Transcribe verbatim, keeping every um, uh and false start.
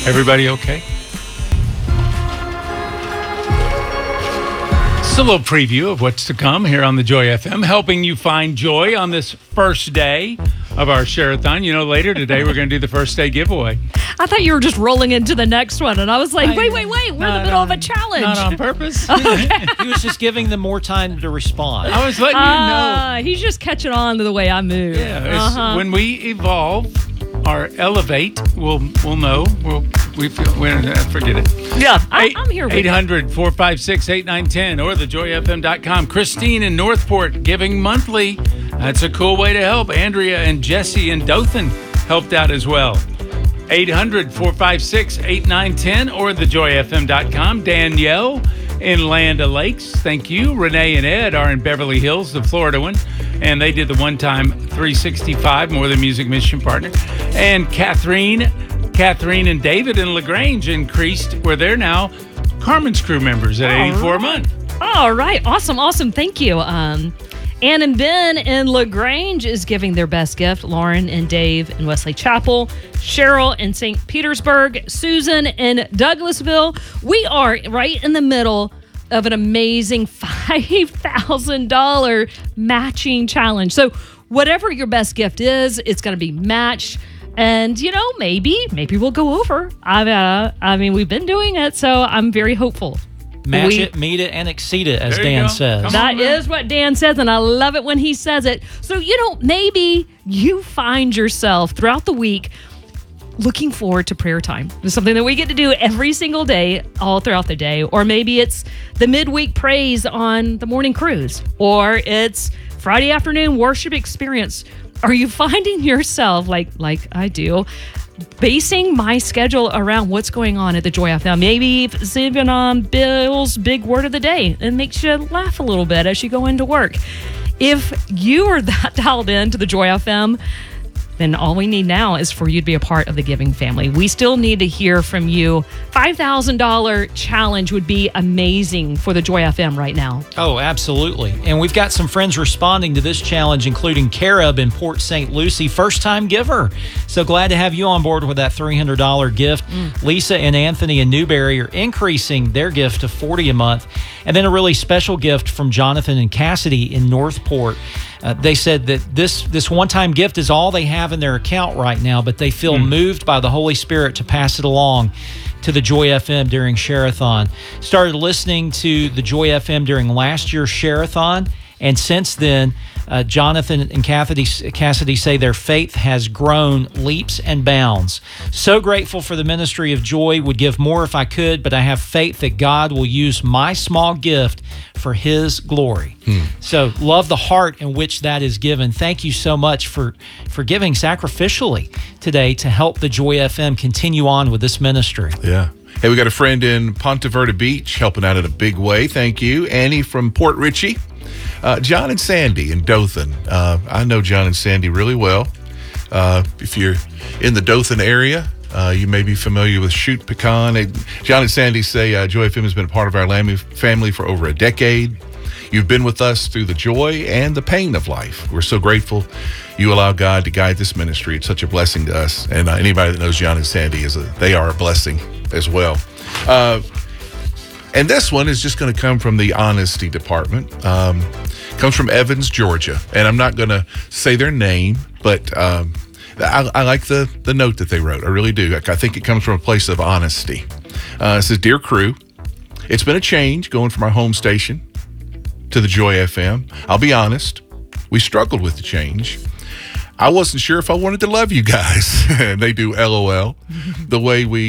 Everybody okay? Just a little preview of what's to come here on the Joy F M, helping you find joy on this first day of our Share-a-thon. You know, later today, we're going to do the first day giveaway. I thought you were just rolling into the next one, and I was like, I- wait, wait, wait, we're in the middle on- of a challenge. Not on purpose. He was just giving them more time to respond. I was letting you know. Ah, he's just catching on to the way I move. Yeah, it's- Uh-huh. when we evolve or elevate, we'll we'll know. We'll we feel, we forget it. Yeah, I, Eight- I'm here with eight hundred, four five six, eight nine one zero or the joy f m dot com. Christine in Northport giving monthly. That's a cool way to help. Andrea and Jesse in Dothan helped out as well. eight hundred, four five six, eight nine one zero or the joy f m dot com. Danielle in Land O'Lakes, thank you. Renee and Ed are in Beverly Hills, the Florida one, and they did the one-time three sixty-five, More Than Music mission partner. And Catherine, Catherine and David in LaGrange increased, where they're now Carmen's crew members at eighty-four a month. All right. Awesome. Awesome. Thank you. Um, Ann and Ben in LaGrange is giving their best gift. Lauren and Dave in Wesley Chapel. Cheryl in Saint Petersburg. Susan in Douglasville. We are right in the middle of an amazing five thousand dollars matching challenge. So whatever your best gift is, it's going to be matched. And, you know, maybe, maybe we'll go over. I, uh, I mean, we've been doing it, so I'm very hopeful. Match We- it, meet it, and exceed it, as There you Dan go. says. Come That on, man. is what Dan says, and I love it when he says it. So, you know, maybe you find yourself throughout the week looking forward to prayer time. It's something that we get to do every single day, all throughout the day. Or maybe it's the midweek praise on the morning cruise, or it's Friday afternoon worship experience. Are you finding yourself, like like I do, basing my schedule around what's going on at the Joy F M? Maybe it's even on Bill's big word of the day and makes you laugh a little bit as you go into work. If you are that dialed in to the Joy F M, then all we need now is for you to be a part of the giving family. We still need to hear from you. five thousand dollars challenge would be amazing for the Joy F M right now. Oh, absolutely. And we've got some friends responding to this challenge, including Carib in Port Saint Lucie, first-time giver. So glad to have you on board with that three hundred dollars gift. Mm. Lisa and Anthony in Newberry are increasing their gift to forty dollars a month. And then a really special gift from Jonathan and Cassidy in Northport. Uh, they said that this this one-time gift is all they have in their account right now, but they feel mm. moved by the Holy Spirit to pass it along to the Joy F M during Share-a-thon. Started listening to the Joy F M during last year's Share-a-thon, and since then, uh, Jonathan and Cassidy, Cassidy say their faith has grown leaps and bounds. So grateful for the ministry of Joy. Would give more if I could, but I have faith that God will use my small gift for His glory. Hmm. So love the heart in which that is given. Thank you so much for, for giving sacrificially today to help the Joy F M continue on with this ministry. Yeah. Hey, we got a friend in Ponte Verde Beach helping out in a big way. Thank you. Annie from Port Richey. Uh, John and Sandy in Dothan. Uh, I know John and Sandy really well. Uh, if you're in the Dothan area, uh, you may be familiar with Shoot Pecan. They, John and Sandy say uh, Joy F M has been a part of our family for over a decade. You've been with us through the joy and the pain of life. We're so grateful you allow God to guide this ministry. It's such a blessing to us. And uh, anybody that knows John and Sandy, is a, they are a blessing as well. Uh, and this one is just going to come from the honesty department. Um, comes from Evans, Georgia. And I'm not going to say their name, but um, I, I like the, the note that they wrote. I really do. I think it comes from a place of honesty. Uh, it says, Dear crew, it's been a change going from our home station to the Joy F M. I'll be honest, we struggled with the change. I wasn't sure if I wanted to love you guys. And they do LOL the way we